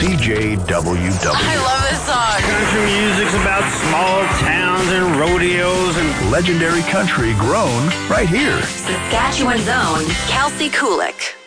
CJWW. I love this song. Country music's about small towns and rodeos and Legendary country grown right here. Saskatchewan's own Kelsey Kulik.